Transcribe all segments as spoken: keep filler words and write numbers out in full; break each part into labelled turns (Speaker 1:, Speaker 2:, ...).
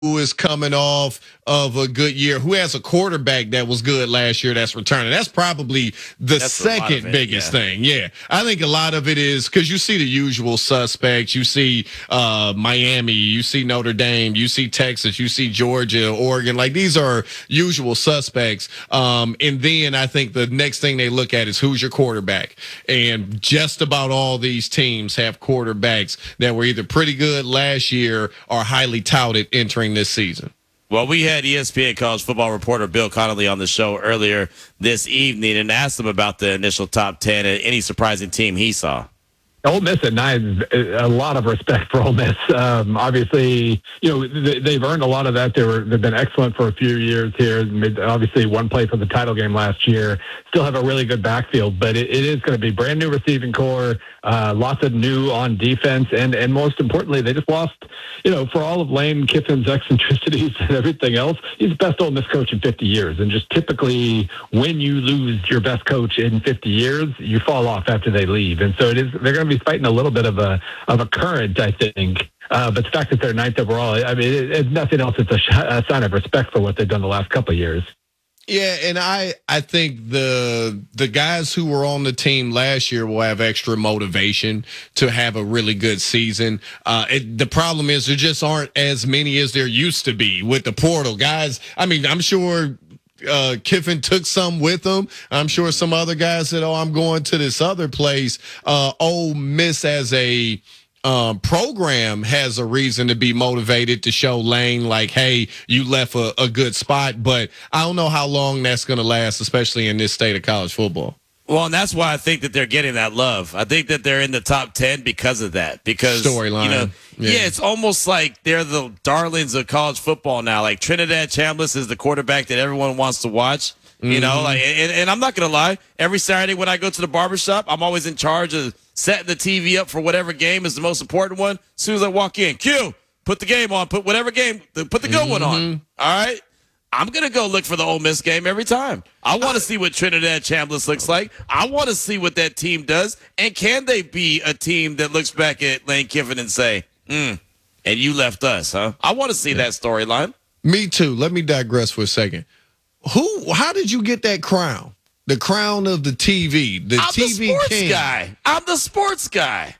Speaker 1: who is coming off of a good year, who has a quarterback that was good last year that's returning. That's probably the
Speaker 2: That's
Speaker 1: second
Speaker 2: it,
Speaker 1: biggest
Speaker 2: yeah.
Speaker 1: thing. Yeah. I think a lot of it is because you see the usual suspects. You see uh, Miami, you see Notre Dame, you see Texas, you see Georgia, Oregon. Like, these are usual suspects. Um, and then I think the next thing they look at is who's your quarterback. And just about all these teams have quarterbacks that were either pretty good last year or highly touted entering this season.
Speaker 2: Well, we had E S P N college football reporter Bill Connolly on the show earlier this evening and asked him about the initial top ten and any surprising team he saw.
Speaker 3: Ole Miss at nine, a lot of respect for Ole Miss. Um, obviously, you know, they've earned a lot of that. They were, they've been excellent for a few years here. Obviously, one play for the title game last year. Still have a really good backfield, but it, it is going to be brand new receiving core, uh, lots of new on defense, and and most importantly, they just lost, you know, for all of Lane Kiffin's eccentricities and everything else, he's the best Ole Miss coach in fifty years. And just typically, when you lose your best coach in fifty years, you fall off after they leave. And so it is. They're going to be fighting a little bit of a of a current, I think. Uh, but the fact that they're ninth overall, I mean, it, it's nothing else. It's a, sh- a sign of respect for what they've done the last couple of years.
Speaker 1: Yeah, and I I think the the guys who were on the team last year will have extra motivation to have a really good season. Uh, it, the problem is there just aren't as many as there used to be with the portal guys. I mean, I'm sure uh, Kiffin took some with him. I'm sure some other guys said, "Oh, I'm going to this other place." Uh, Ole Miss as a Um, program has a reason to be motivated to show Lane, like, hey, you left a, a good spot, but I don't know how long that's going to last, especially in this state of college football.
Speaker 2: Well, and that's why I think that they're getting that love. I think that they're in the top ten because of that. Because
Speaker 1: storyline,
Speaker 2: you know,
Speaker 1: yeah.
Speaker 2: yeah, it's almost like they're the darlings of college football now. Like Trinidad Chambliss is the quarterback that everyone wants to watch. You know, mm-hmm. like, and, and I'm not going to lie. Every Saturday when I go to the barbershop, I'm always in charge of setting the T V up for whatever game is the most important one. As soon as I walk in, Q, put the game on, put whatever game, put the good mm-hmm. one on. All right. I'm going to go look for the Ole Miss game every time. I want to see what Trinidad Chambliss looks like. I want to see what that team does. And can they be a team that looks back at Lane Kiffin and say, hmm, and you left us, huh? I want to see yeah. that storyline.
Speaker 1: Me too. Let me digress for a second. Who? How did you get that crown? The crown of the T V, the
Speaker 2: I'm
Speaker 1: T V
Speaker 2: the sports
Speaker 1: king.
Speaker 2: guy. I'm the sports guy.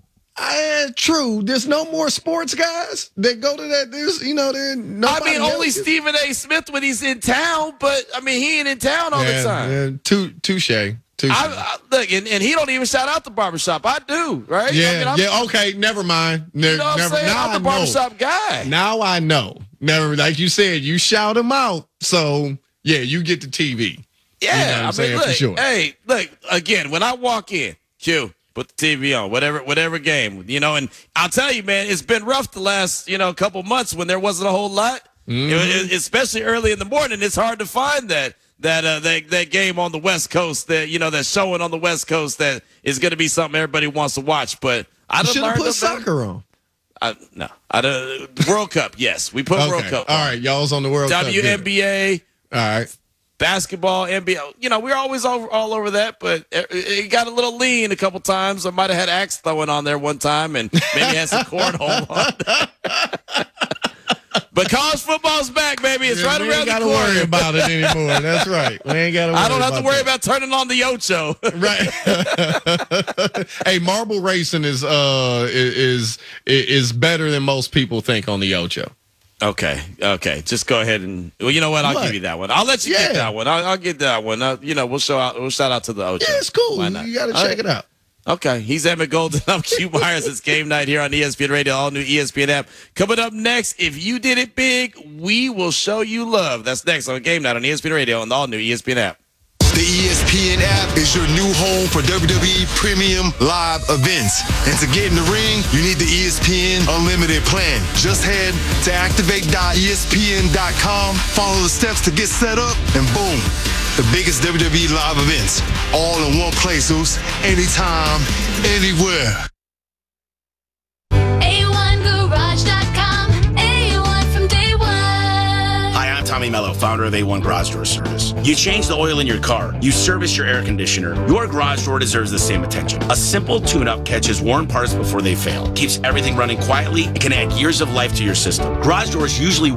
Speaker 1: Uh, true. There's no more sports guys that go to that. There's, you know, there.
Speaker 2: I mean, only gets... Stephen A. Smith when he's in town, but I mean, he ain't in town all
Speaker 1: yeah,
Speaker 2: the time.
Speaker 1: Yeah, too, touche. I,
Speaker 2: I, look, and, and he don't even shout out the barbershop. I do, right?
Speaker 1: Yeah,
Speaker 2: I mean,
Speaker 1: yeah. Okay, never mind. Ne-
Speaker 2: you know what
Speaker 1: never.
Speaker 2: I'm saying?
Speaker 1: Now
Speaker 2: I'm the
Speaker 1: I
Speaker 2: barbershop
Speaker 1: know.
Speaker 2: guy.
Speaker 1: Now I know. Never, like you said, you shout him out. So yeah, you get the T V.
Speaker 2: Yeah,
Speaker 1: you know what I'm
Speaker 2: I
Speaker 1: saying,
Speaker 2: mean, look,
Speaker 1: for sure.
Speaker 2: Hey, look, again, when I walk in, Q, put the T V on, whatever, whatever game, you know. And I'll tell you, man, it's been rough the last, you know, couple months when there wasn't a whole lot. Mm-hmm. It, it, especially early in the morning, it's hard to find that. That uh, that that game on the West Coast, that you know, that showing on the West Coast, that is going to be something everybody wants to watch. But I
Speaker 1: should have put soccer
Speaker 2: them.
Speaker 1: on.
Speaker 2: I, no, I don't. World Cup, yes, we put
Speaker 1: okay.
Speaker 2: World Cup.
Speaker 1: All right, y'all's on the World
Speaker 2: W N B A,
Speaker 1: Cup. All right,
Speaker 2: basketball, N B A. You know, we're always over, all over that, but it, it got a little lean a couple times. I might have had axe throwing on there one time, and maybe had some cornhole on. But college football's back, baby. It's
Speaker 1: yeah,
Speaker 2: right around the corner.
Speaker 1: We ain't got to worry about it anymore. That's right. We ain't got to worry
Speaker 2: I don't have
Speaker 1: about
Speaker 2: to worry
Speaker 1: that.
Speaker 2: about turning on the Ocho.
Speaker 1: Right. Hey, marble racing is uh is is better than most people think on the Ocho.
Speaker 2: Okay, okay. Just go ahead and well, you know what? I'll
Speaker 1: what?
Speaker 2: give you that one. I'll let you
Speaker 1: yeah.
Speaker 2: get that one. I'll, I'll get that one. Uh, you know, we'll show out. We'll shout out to the Ocho.
Speaker 1: Yeah, it's cool.
Speaker 2: Why not?
Speaker 1: You got to check right. it out.
Speaker 2: Okay, he's Emmett Golden. I'm Q Myers. It's game night here on E S P N Radio, all new E S P N app. Coming up next, if you did it big, we will show you love. That's next on game night on E S P N Radio and the all new E S P N app.
Speaker 4: The E S P N app is your new home for W W E Premium Live events. And to get in the ring, you need the E S P N Unlimited plan. Just head to activate dot E S P N dot com, follow the steps to get set up, and boom, the biggest W W E live events, all in one place, Zeus, anytime, anywhere.
Speaker 5: A one garage dot com, A one from day one.
Speaker 6: Hi, I'm Tom
Speaker 5: Tommy Mello, founder of A one Garage Door Service. You change the oil in your car. You service your air conditioner. Your garage door deserves the same attention. A simple tune-up catches worn parts before they fail, keeps everything running quietly, and can add years of life to your system. Garage doors usually